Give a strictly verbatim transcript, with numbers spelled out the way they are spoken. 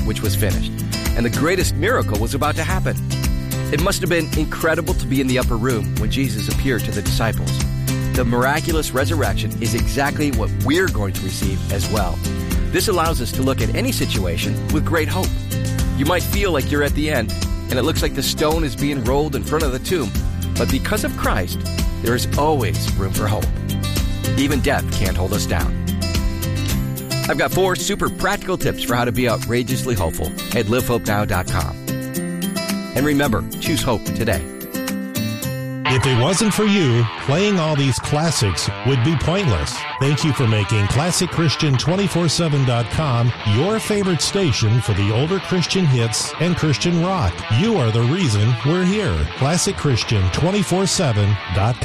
which was finished, and the greatest miracle was about to happen. It must have been incredible to be in the upper room when Jesus appeared to the disciples. The miraculous resurrection is exactly what we're going to receive as well. This allows us to look at any situation with great hope. You might feel like you're at the end, and it looks like the stone is being rolled in front of the tomb. But because of Christ, there is always room for hope. Even death can't hold us down. I've got four super practical tips for how to be outrageously hopeful at live hope now dot com. And remember, choose hope today. If it wasn't for you, playing all these classics would be pointless. Thank you for making Classic Christian two forty-seven dot com your favorite station for the older Christian hits and Christian rock. You are the reason we're here. Classic Christian two forty-seven dot com.